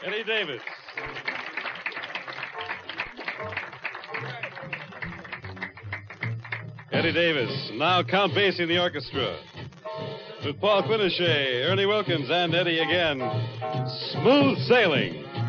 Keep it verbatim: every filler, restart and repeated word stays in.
Eddie Davis. Eddie Davis. Now Count Basie in the orchestra. With Paul Quinichette, Ernie Wilkins, and Eddie again. Smooth Sailing.